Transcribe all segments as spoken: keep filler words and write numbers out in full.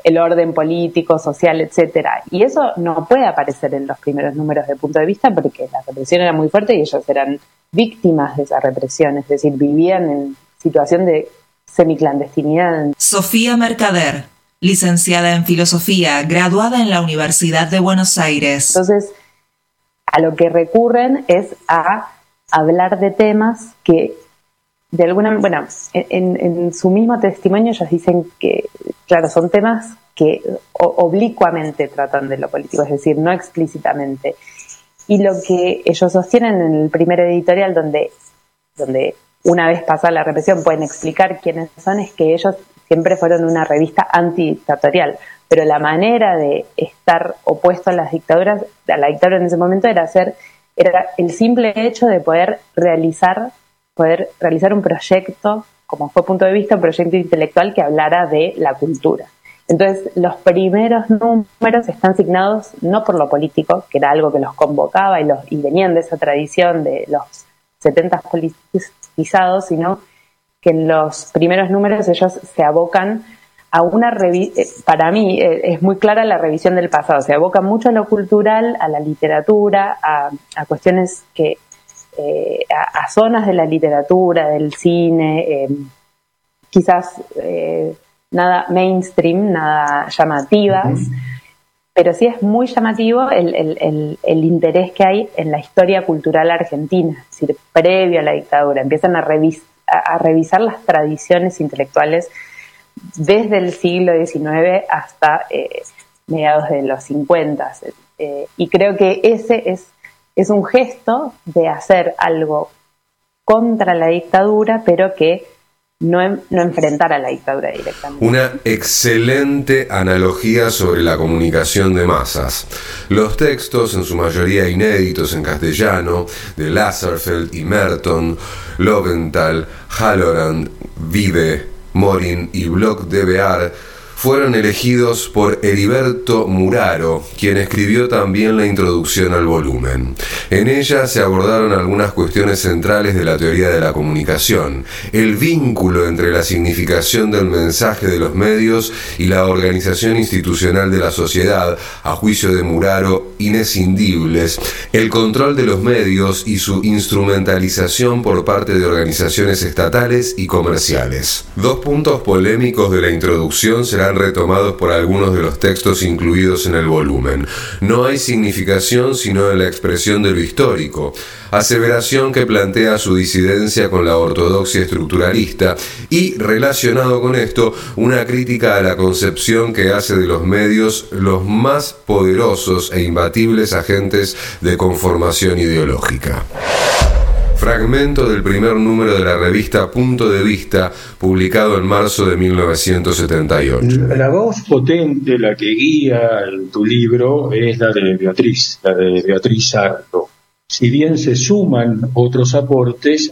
el orden político, social, etcétera. Y eso no puede aparecer en los primeros números de Punto de Vista porque la represión era muy fuerte y ellos eran víctimas de esa represión, es decir, vivían en situación de semiclandestinidad. Sofía Mercader, licenciada en Filosofía, graduada en la Universidad de Buenos Aires. Entonces, a lo que recurren es a hablar de temas que, de alguna bueno, en, en su mismo testimonio ellos dicen que, claro, son temas que oblicuamente tratan de lo político, es decir, no explícitamente. Y lo que ellos sostienen en el primer editorial, donde, donde una vez pasada la represión pueden explicar quiénes son, es que ellos siempre fueron una revista antidictatorial, pero la manera de estar opuesto a las dictaduras, a la dictadura en ese momento, era hacer, era el simple hecho de poder realizar, poder realizar un proyecto, como fue Punto de Vista, un proyecto intelectual que hablara de la cultura. Entonces, los primeros números están signados no por lo político, que era algo que los convocaba y, los, y venían de esa tradición de los setenta politizados, sino que en los primeros números ellos se abocan a una revisión, para mí es muy clara la revisión del pasado, se abocan mucho a lo cultural, a la literatura, a, a cuestiones que, eh, a, a zonas de la literatura, del cine, eh, quizás eh, nada mainstream, nada llamativas, uh-huh. Pero sí es muy llamativo el, el, el, el interés que hay en la historia cultural argentina, es decir, previo a la dictadura, empiezan a, revis, a, a revisar las tradiciones intelectuales desde el siglo diecinueve hasta eh, mediados de los cincuenta. Eh, y creo que ese es, es un gesto de hacer algo contra la dictadura, pero que no, no enfrentar a la dictadura directamente. Una excelente analogía sobre la comunicación de masas. Los textos, en su mayoría inéditos en castellano, de Lazarsfeld y Merton, Loventhal, Halloran, Vive, Morin y Bloch de Bear, fueron elegidos por Heriberto Muraro, quien escribió también la introducción al volumen. En ella se abordaron algunas cuestiones centrales de la teoría de la comunicación, el vínculo entre la significación del mensaje de los medios y la organización institucional de la sociedad, a juicio de Muraro, inescindibles, el control de los medios y su instrumentalización por parte de organizaciones estatales y comerciales. Dos puntos polémicos de la introducción serán retomados por algunos de los textos incluidos en el volumen. No hay significación sino en la expresión de lo histórico, aseveración que plantea su disidencia con la ortodoxia estructuralista y, relacionado con esto, una crítica a la concepción que hace de los medios los más poderosos e imbatibles agentes de conformación ideológica. Fragmento del primer número de la revista Punto de Vista, publicado en marzo de mil novecientos setenta y ocho. La voz potente, la que guía en tu libro, es la de Beatriz, la de Beatriz Sarto. Si bien se suman otros aportes,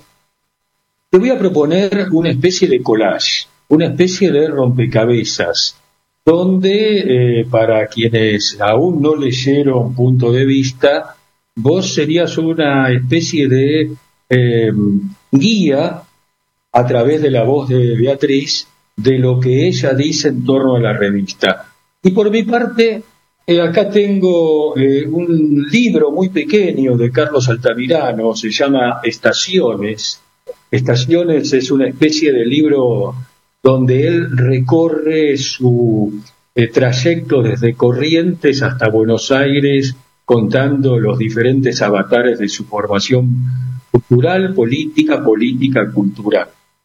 te voy a proponer una especie de collage, una especie de rompecabezas, donde, eh, para quienes aún no leyeron Punto de Vista, vos serías una especie de Eh, guía a través de la voz de Beatriz de lo que ella dice en torno a la revista. Y por mi parte, eh, acá tengo eh, un libro muy pequeño de Carlos Altamirano, se llama Estaciones. Estaciones es una especie de libro donde él recorre su eh, trayecto desde Corrientes hasta Buenos Aires, contando los diferentes avatares de su formación cultural, política, política, cultural.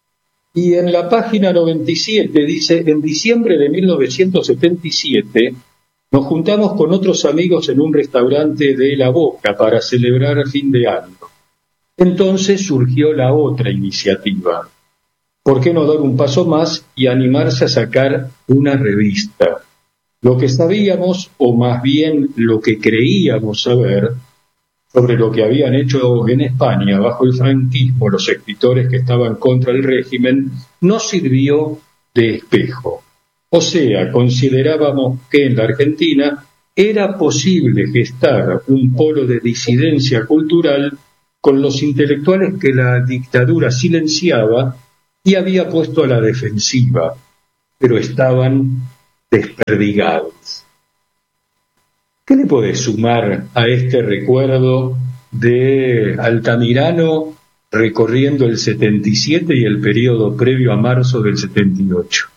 Y en la página noventa y siete dice: en diciembre de mil novecientos setenta y siete nos juntamos con otros amigos en un restaurante de La Boca para celebrar el fin de año. Entonces surgió la otra iniciativa. ¿Por qué no dar un paso más y animarse a sacar una revista? Lo que sabíamos, o más bien lo que creíamos saber, sobre lo que habían hecho en España bajo el franquismo los escritores que estaban contra el régimen, nos sirvió de espejo. O sea, considerábamos que en la Argentina era posible gestar un polo de disidencia cultural con los intelectuales que la dictadura silenciaba y había puesto a la defensiva, pero estaban desperdigados. ¿Qué le podés sumar a este recuerdo de Altamirano recorriendo el setenta y siete y el periodo previo a marzo del setenta y ocho?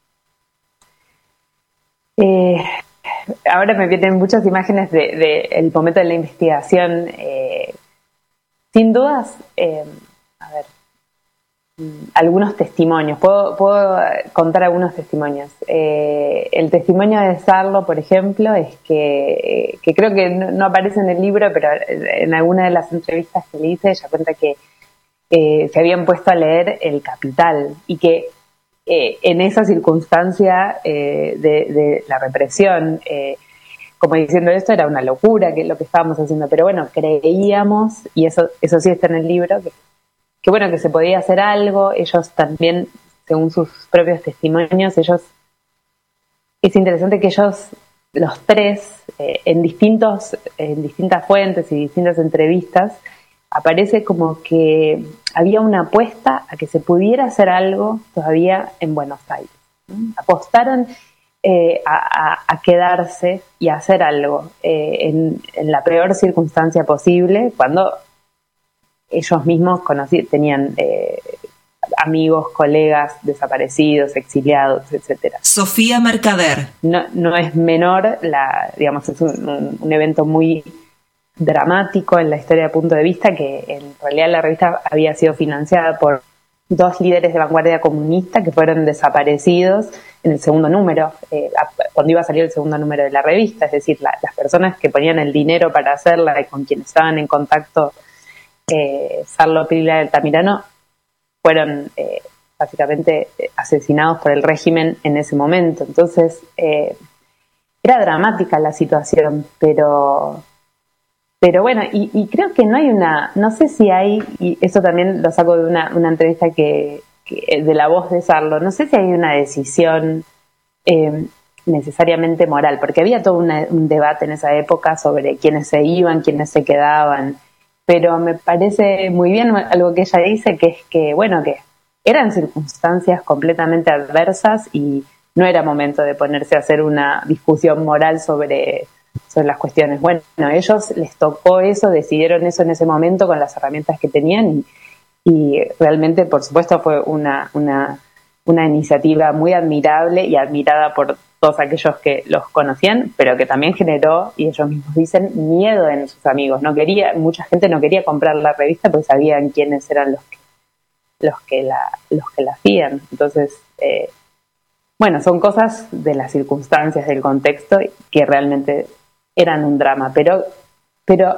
Eh, ahora me vienen muchas imágenes del de, de momento de la investigación. Eh, sin dudas, eh, a ver, algunos testimonios. Puedo, puedo contar algunos testimonios. Eh, el testimonio de Sarlo, por ejemplo, es que, que creo que no, no aparece en el libro, pero en alguna de las entrevistas que le hice, ella cuenta que eh, se habían puesto a leer El Capital y que eh, en esa circunstancia eh, de, de la represión, eh, como diciendo esto era una locura que lo que estábamos haciendo, pero bueno, creíamos, y eso, eso sí está en el libro, que que bueno, que se podía hacer algo. Ellos también, según sus propios testimonios, ellos, es interesante que ellos, los tres, eh, en distintos, en distintas fuentes y distintas entrevistas, aparece como que había una apuesta a que se pudiera hacer algo todavía en Buenos Aires, ¿no? Apostaron eh, a, a, a quedarse y a hacer algo eh, en, en la peor circunstancia posible, cuando ellos mismos conocí, tenían eh, amigos, colegas desaparecidos, exiliados, etcétera. Sofía Mercader. No, no es menor, la, digamos, es un, un, un evento muy dramático en la historia de Punto de Vista, que en realidad la revista había sido financiada por dos líderes de vanguardia comunista que fueron desaparecidos en el segundo número, eh, cuando iba a salir el segundo número de la revista, es decir, la, las personas que ponían el dinero para hacerla y con quienes estaban en contacto Eh, Sarlo, Piglia y Altamirano fueron eh, básicamente asesinados por el régimen en ese momento. Entonces eh, era dramática la situación, pero pero bueno, y, y creo que no hay una, no sé si hay, y eso también lo saco de una, una entrevista que, que de La Voz de Sarlo, no sé si hay una decisión eh, necesariamente moral, porque había todo una, un debate en esa época sobre quiénes se iban, quiénes se quedaban. Pero me parece muy bien algo que ella dice, que es que, bueno, que eran circunstancias completamente adversas y no era momento de ponerse a hacer una discusión moral sobre, sobre las cuestiones. Bueno, a ellos les tocó eso, decidieron eso en ese momento con las herramientas que tenían y, y realmente, por supuesto, fue una, una, una iniciativa muy admirable y admirada por todos aquellos que los conocían, pero que también generó, y ellos mismos dicen, miedo en sus amigos. No quería, mucha gente no quería comprar la revista porque sabían quiénes eran los que, los que la, los que la hacían. Entonces, eh, bueno, son cosas de las circunstancias, del contexto, que realmente eran un drama, pero, pero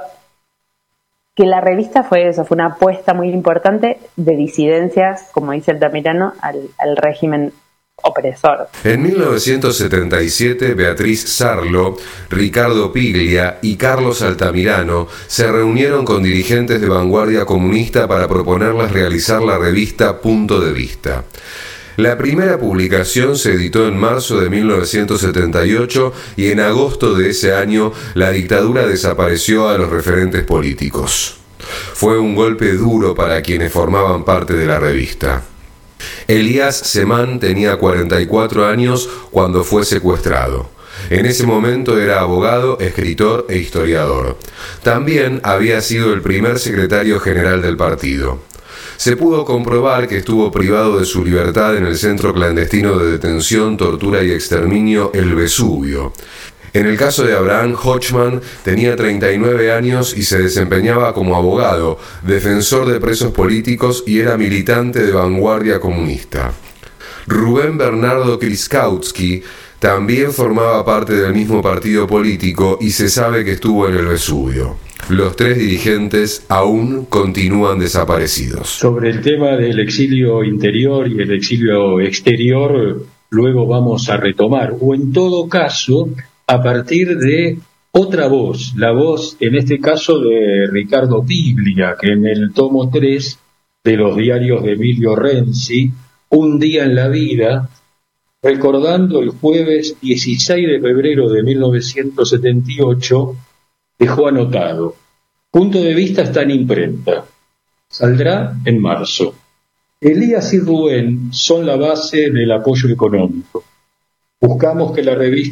que la revista fue eso, fue una apuesta muy importante de disidencias, como dice Altamirano, al, al régimen opresor. En mil novecientos setenta y siete, Beatriz Sarlo, Ricardo Piglia y Carlos Altamirano se reunieron con dirigentes de vanguardia comunista para proponerles realizar la revista Punto de Vista. La primera publicación se editó en marzo de mil novecientos setenta y ocho y en agosto de ese año la dictadura desapareció a los referentes políticos. Fue un golpe duro para quienes formaban parte de la revista. Elías Semán tenía cuarenta y cuatro años cuando fue secuestrado. En ese momento era abogado, escritor e historiador. También había sido el primer secretario general del partido. Se pudo comprobar que estuvo privado de su libertad en el centro clandestino de detención, tortura y exterminio El Vesubio. En el caso de Abraham Hochman, tenía treinta y nueve años y se desempeñaba como abogado, defensor de presos políticos y era militante de vanguardia comunista. Rubén Bernardo Kriskautsky también formaba parte del mismo partido político y se sabe que estuvo en el Vesubio. Los tres dirigentes aún continúan desaparecidos. Sobre el tema del exilio interior y el exilio exterior, luego vamos a retomar, o en todo caso, a partir de otra voz, la voz, en este caso, de Ricardo Piglia, que en el tomo tres de los diarios de Emilio Renzi, Un día en la vida, recordando el jueves dieciséis de febrero de mil novecientos setenta y ocho, dejó anotado: Punto de Vista está en imprenta, saldrá en marzo. Elías y Rubén son la base del apoyo económico. buscamos que la revista